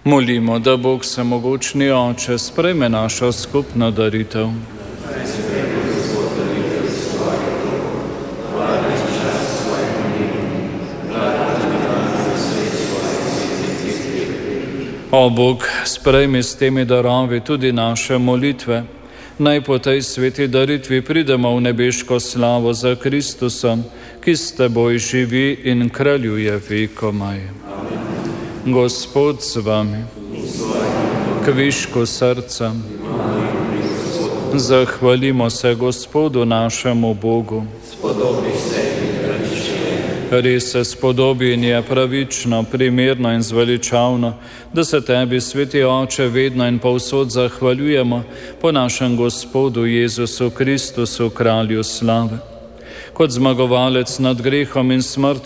Molimo, da Bog Vsemogočni Oče sprejme našo skupno daritev. O Bog, sprejmi s temi darovi tudi naše molitve. Naj po tej sveti daritvi pridemo v nebeško slavo za Kristusom, ki s teboj živi in kraljuje vekomaj. Gospod z vami, k višku srca, zahvalimo se Gospodu našemu Bogu. Res se spodobi in je pravično, primerno in zveličavno, da se tebi, sveti Oče, vedno in povsod zahvaljujemo po našem Gospodu Jezusu Kristusu, kralju slave. Kot zmagovalec nad grehom in smrtjo